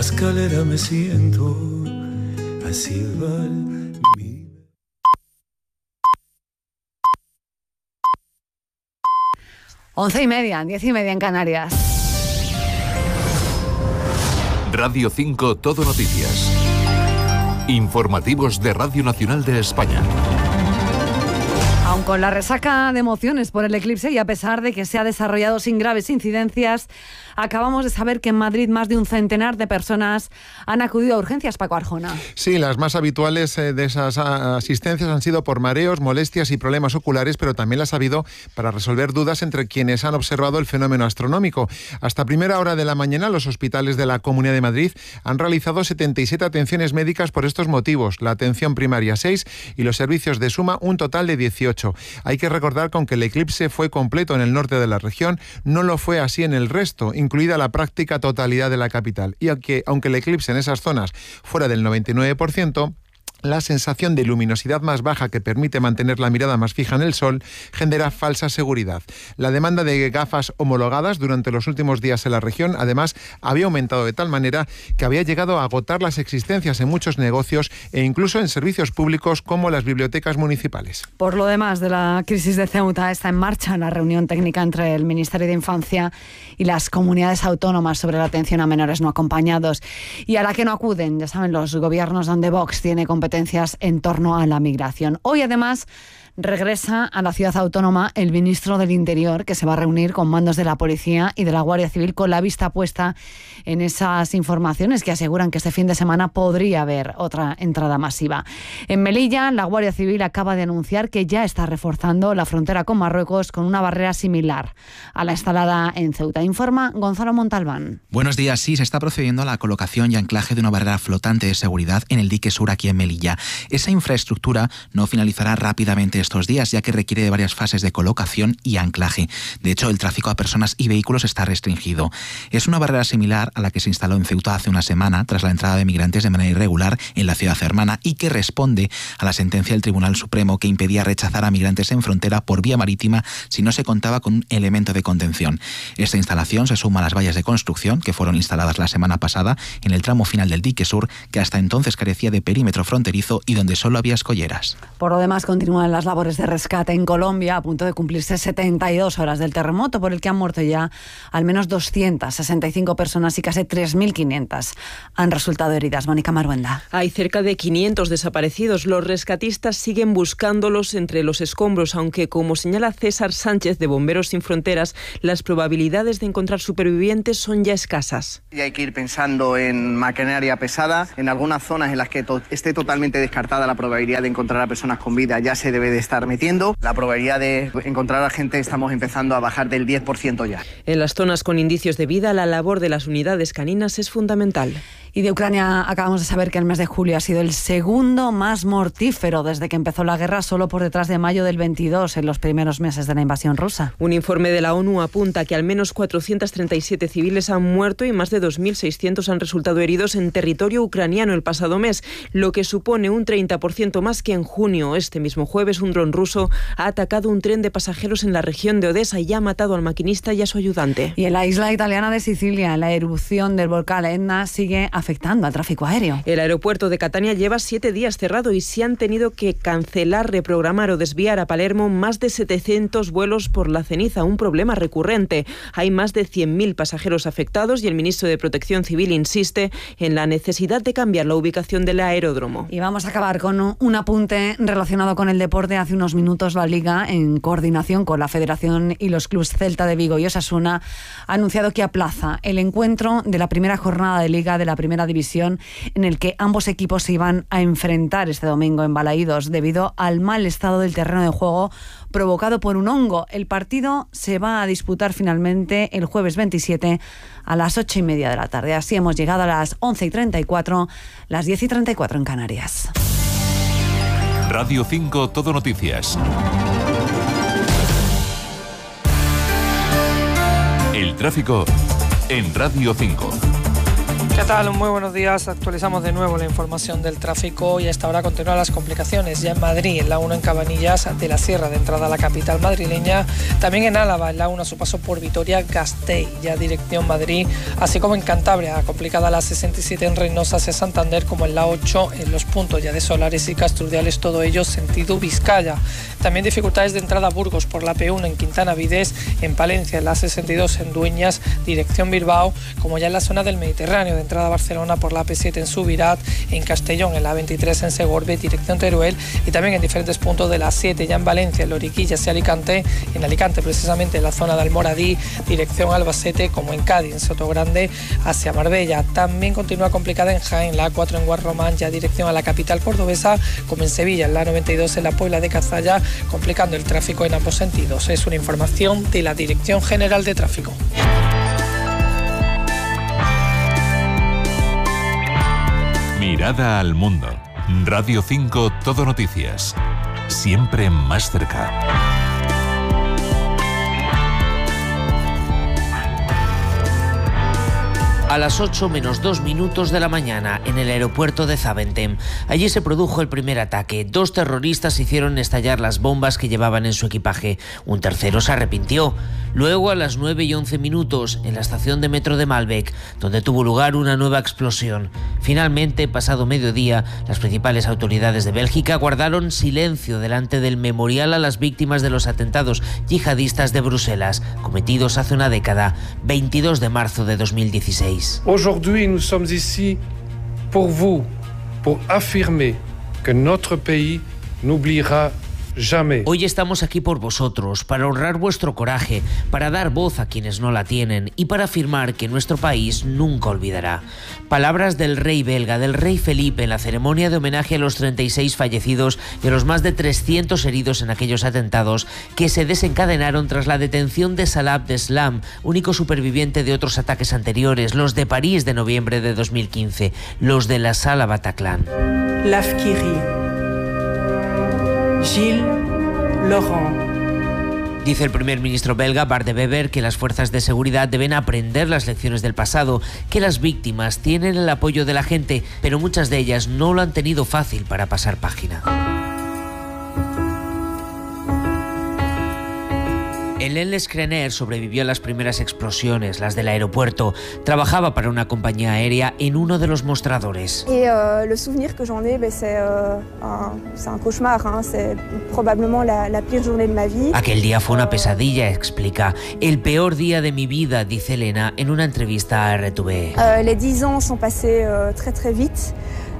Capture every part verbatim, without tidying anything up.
escalera me siento a silbar mi... Once y media, diez y media en Canarias. Radio cinco Todo Noticias. Informativos de Radio Nacional de España. Aun con la resaca de emociones por el eclipse y a pesar de que se ha desarrollado sin graves incidencias, acabamos de saber que en Madrid más de un centenar de personas han acudido a urgencias. Paco Arjona. Sí, las más habituales de esas asistencias han sido por mareos, molestias y problemas oculares, pero también las ha habido para resolver dudas entre quienes han observado el fenómeno astronómico. Hasta primera hora de la mañana, los hospitales de la Comunidad de Madrid han realizado setenta y siete atenciones médicas por estos motivos, la atención primaria seis y los servicios de suma un total de dieciocho. Hay que recordar que aunque el eclipse fue completo en el norte de la región, no lo fue así en el resto, incluida la práctica totalidad de la capital. Y aunque, aunque el eclipse en esas zonas fuera del noventa y nueve por ciento, la sensación de luminosidad más baja que permite mantener la mirada más fija en el sol genera falsa seguridad. La demanda de gafas homologadas durante los últimos días en la región, además, había aumentado de tal manera que había llegado a agotar las existencias en muchos negocios e incluso en servicios públicos como las bibliotecas municipales. Por lo demás de la crisis de Ceuta, está en marcha la reunión técnica entre el Ministerio de Infancia y las comunidades autónomas sobre la atención a menores no acompañados, y a la que no acuden, ya saben, los gobiernos donde Vox tiene competencia en torno a la migración. Hoy, además, regresa a la ciudad autónoma el ministro del Interior, que se va a reunir con mandos de la Policía y de la Guardia Civil con la vista puesta en esas informaciones que aseguran que este fin de semana podría haber otra entrada masiva. En Melilla, la Guardia Civil acaba de anunciar que ya está reforzando la frontera con Marruecos con una barrera similar a la instalada en Ceuta. Informa Gonzalo Montalbán. Buenos días. Sí, se está procediendo a la colocación y anclaje de una barrera flotante de seguridad en el dique sur aquí en Melilla. Esa infraestructura no finalizará rápidamente estos días, ya que requiere de varias fases de colocación y anclaje. De hecho, el tráfico a personas y vehículos está restringido. Es una barrera similar a la que se instaló en Ceuta hace una semana tras la entrada de migrantes de manera irregular en la ciudad hermana y que responde a la sentencia del Tribunal Supremo que impedía rechazar a migrantes en frontera por vía marítima si no se contaba con un elemento de contención. Esta instalación se suma a las vallas de construcción que fueron instaladas la semana pasada en el tramo final del dique sur, que hasta entonces carecía de perímetro fronterizo y donde solo había escolleras. Por lo demás, continúan las labores de rescate en Colombia, a punto de cumplirse setenta y dos horas del terremoto, por el que han muerto ya al menos doscientas sesenta y cinco personas y casi tres mil quinientas han resultado heridas. Mónica Maruenda. Hay cerca de quinientos desaparecidos. Los rescatistas siguen buscándolos entre los escombros, aunque, como señala César Sánchez de Bomberos Sin Fronteras, las probabilidades de encontrar supervivientes son ya escasas. Y hay que ir pensando en maquinaria pesada. En algunas zonas en las que to- esté totalmente descartada la probabilidad de encontrar a personas con vida ya se debe de estar metiendo. La probabilidad de encontrar a gente estamos empezando a bajar del diez por ciento ya. En las zonas con indicios de vida, la labor de las unidades caninas es fundamental. Y de Ucrania acabamos de saber que el mes de julio ha sido el segundo más mortífero desde que empezó la guerra, solo por detrás de mayo del veintidós, en los primeros meses de la invasión rusa. Un informe de la ONU apunta que al menos cuatrocientos treinta y siete civiles han muerto y más de dos mil seiscientos han resultado heridos en territorio ucraniano el pasado mes, lo que supone un treinta por ciento más que en junio. Este mismo jueves, un dron ruso ha atacado un tren de pasajeros en la región de Odessa y ha matado al maquinista y a su ayudante. Y en la isla italiana de Sicilia, la erupción del volcán Etna sigue afectando al tráfico aéreo. El aeropuerto de Catania lleva siete días cerrado y se han tenido que cancelar, reprogramar o desviar a Palermo más de setecientos vuelos por la ceniza, un problema recurrente. Hay más de cien mil pasajeros afectados y el ministro de Protección Civil insiste en la necesidad de cambiar la ubicación del aeródromo. Y vamos a acabar con un apunte relacionado con el deporte. Hace unos minutos la Liga, en coordinación con la Federación y los clubes Celta de Vigo y Osasuna, ha anunciado que aplaza el encuentro de la primera jornada de Liga de la Primera División, en el que ambos equipos se iban a enfrentar este domingo en Balaídos debido al mal estado del terreno de juego provocado por un hongo. El partido se va a disputar finalmente el jueves veintisiete a las ocho y media de la tarde. Así hemos llegado a las once y treinta y cuatro, las diez y treinta y cuatro en Canarias. Radio cinco Todo Noticias. El tráfico en Radio cinco. ¿Qué tal? Muy buenos días. Actualizamos de nuevo la información del tráfico y a esta hora continúan las complicaciones ya en Madrid, en la uno en Cabanillas de la Sierra de entrada a la capital madrileña, también en Álava, en la uno a su paso por Vitoria-Gasteiz, ya dirección Madrid, así como en Cantabria, complicada la sesenta y siete en Reynosa hacia Santander, como en la ocho en los puntos ya de Solares y Casturdiales, todo ello sentido Vizcaya. También dificultades de entrada a Burgos por la P uno en Quintana Vides, en Palencia, en la sesenta y dos en Dueñas, dirección Bilbao, como ya en la zona del Mediterráneo, de entrada a Barcelona por la P siete en Subirat, en Castellón, en la veintitrés en Segorbe, dirección Teruel, y también en diferentes puntos de la siete, ya en Valencia, en Loriquillas y Alicante, en Alicante precisamente en la zona de Almoradí, dirección Albacete, como en Cádiz, en Sotogrande, hacia Marbella. También continúa complicada en Jaén, la A cuatro en Guarromán, ya dirección a la capital cordobesa, como en Sevilla, en la noventa y dos en la Puebla de Cazalla, complicando el tráfico en ambos sentidos. Es una información de la Dirección General de Tráfico. Mirada al mundo. Radio cinco Todo Noticias. Siempre más cerca. A las ocho menos dos minutos de la mañana, en el aeropuerto de Zaventem. Allí se produjo el primer ataque. Dos terroristas hicieron estallar las bombas que llevaban en su equipaje. Un tercero se arrepintió. Luego, a las nueve y once minutos, en la estación de metro de Malbec, donde tuvo lugar una nueva explosión. Finalmente, pasado mediodía, las principales autoridades de Bélgica guardaron silencio delante del memorial a las víctimas de los atentados yihadistas de Bruselas, cometidos hace una década, veintidós de marzo de dos mil dieciséis. Aujourd'hui, nous sommes ici pour vous, pour affirmer que notre pays n'oubliera jamais. Hoy estamos aquí por vosotros, para honrar vuestro coraje, para dar voz a quienes no la tienen y para afirmar que nuestro país nunca olvidará. Palabras del rey belga, del rey Felipe, en la ceremonia de homenaje a los treinta y seis fallecidos y a los más de trescientos heridos en aquellos atentados que se desencadenaron tras la detención de Salah Abdeslam, único superviviente de otros ataques anteriores, los de París de noviembre de dos mil quince, los de la Sala Bataclan. L'Afkiri. Gilles Laurent. Dice el primer ministro belga, Bart de Wever, que las fuerzas de seguridad deben aprender las lecciones del pasado, que las víctimas tienen el apoyo de la gente, pero muchas de ellas no lo han tenido fácil para pasar página. Hélène Lescrener sobrevivió a las primeras explosiones, las del aeropuerto. Trabajaba para una compañía aérea en uno de los mostradores. Et euh, le souvenir que j'en ai, ben, c'est euh, un, c'est un cauchemar, hein. C'est probablement la, la pire journée de ma vie. Aquel día fue una pesadilla, explica. El peor día de mi vida, dice Elena en una entrevista a R T V. Euh, les dix ans sont passés euh, très très vite.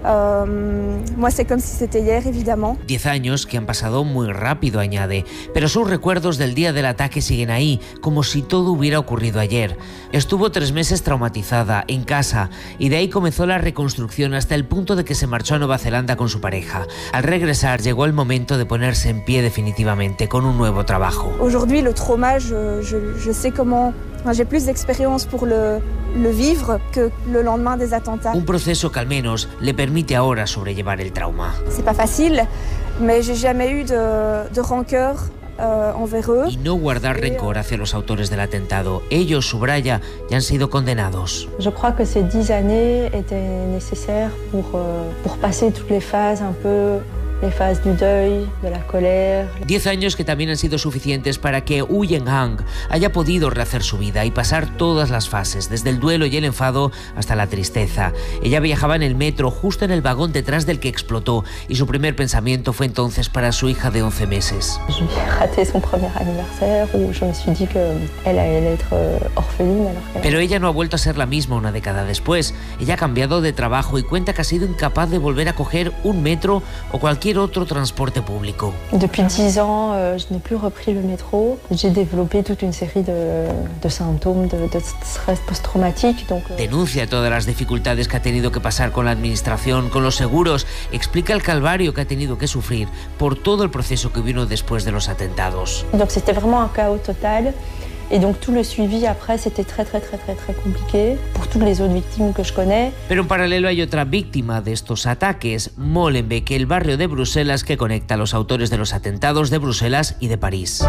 Um, moi, c'est comme si c'était hier, évidemment. Diez años que han pasado muy rápido, añade, pero sus recuerdos del día del ataque siguen ahí, como si todo hubiera ocurrido ayer. Estuvo tres meses traumatizada, en casa, y de ahí comenzó la reconstrucción hasta el punto de que se marchó a Nueva Zelanda con su pareja. Al regresar, llegó el momento de ponerse en pie definitivamente, con un nuevo trabajo. Aujourd'hui, le trauma, je, je, je sais comment... J'ai plus d'expérience pour le, le vivre que le lendemain des attentats. Un proceso que al menos le permite ahora sobrellevar el trauma. C'est pas facile, mais j'ai jamais eu de, de rancœur euh, envers eux. Y no guardar rencor hacia los autores del atentado. Ellos, subraya, ya han sido condenados. Je crois que ces dix années étaient nécessaires pour, euh, pour passer toutes les phases un peu... les phases du deuil, de la colère. Diez años que también han sido suficientes para que Huyen Hang haya podido rehacer su vida y pasar todas las fases, desde el duelo y el enfado hasta la tristeza. Ella viajaba en el metro, justo en el vagón detrás del que explotó, y su primer pensamiento fue entonces para su hija de once meses. Je raté son premier anniversaire, où je me suis dit que elle allait être orpheline alors que... Pero ella no ha vuelto a ser la misma una década después. Ella ha cambiado de trabajo y cuenta que ha sido incapaz de volver a coger un metro o cualquier otro transporte público. Depuis dix ans, euh, je n'ai plus repris le métro. J'ai développé toute une série de, de symptômes de, de stress post-traumatique. Donc, euh... Denuncia todas las dificultades que ha tenido que pasar con la administración, con los seguros. Explica el calvario que ha tenido que sufrir por todo el proceso que vino después de los atentados. Donc c'était vraiment un chaos total. Et donc tout le suivi après, c'était très très très très très compliqué pour toutes les autres victimes que je connais. Pero en paralelo hay otra víctima de estos ataques, Molenbeek, el barrio de Bruselas que conecta a los autores de los atentados de Bruselas y de París.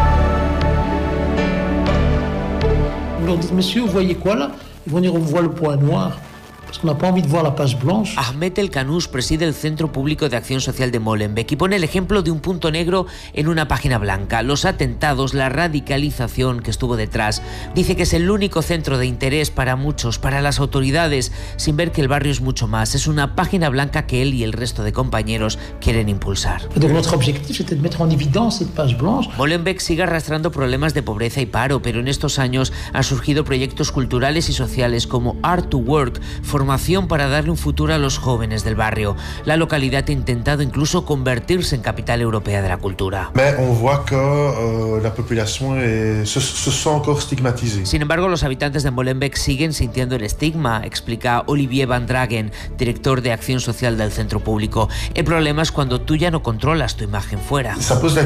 Vous leur dites, monsieur, vous voyez quoi là? Ils vont dire, on voit le point noir. Ahmed El Kanous preside el Centro Público de Acción Social de Molenbeek y pone el ejemplo de un punto negro en una página blanca. Los atentados, la radicalización que estuvo detrás. Dice que es el único centro de interés para muchos, para las autoridades, sin ver que el barrio es mucho más. Es una página blanca que él y el resto de compañeros quieren impulsar. Molenbeek sigue arrastrando problemas de pobreza y paro, pero en estos años han surgido proyectos culturales y sociales como Art to Work, formación para darle un futuro a los jóvenes del barrio. La localidad ha intentado incluso convertirse en capital europea de la cultura. Sin embargo, los habitantes de Molenbeek siguen sintiendo el estigma, explica Olivier Van Dragen, director de Acción Social del Centro Público. El problema es cuando tú ya no controlas tu imagen fuera.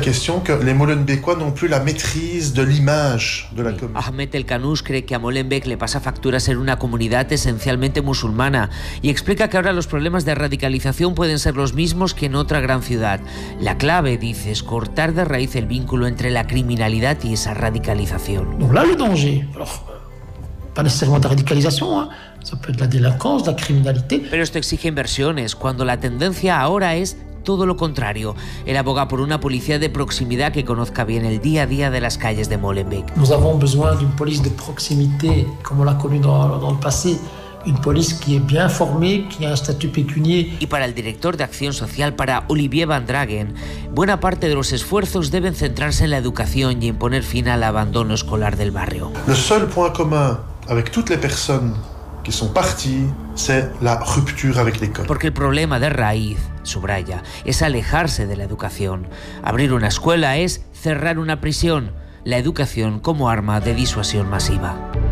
Ahmed El Kanous cree que a Molenbeek le pasa factura ser una comunidad esencialmente musulmana y explica que ahora los problemas de radicalización pueden ser los mismos que en otra gran ciudad. La clave, dice, es cortar de raíz el vínculo entre la criminalidad y esa radicalización. Donc là, le danger, alors, pas nécessairement de radicalisation, hein. Ça peut être la délinquance, la criminalité. Pero esto exige inversiones, cuando la tendencia ahora es todo lo contrario. Él aboga por una policía de proximidad que conozca bien el día a día de las calles de Molenbeek. Nous avons besoin d'une police de proximité, comme on l'a connu dans, dans le passé. Une police qui est bien formée, qui a un statut pécunier. Y para el director de Acción Social, para Olivier Van Dragen, buena parte de los esfuerzos deben centrarse en la educación y en poner fin al abandono escolar del barrio. Le seul point commun avec toutes les personnes qui sont parties, c'est la rupture avec l'école. Porque el problema de raíz, subraya, es alejarse de la educación. Abrir una escuela es cerrar una prisión. La educación como arma de disuasión masiva.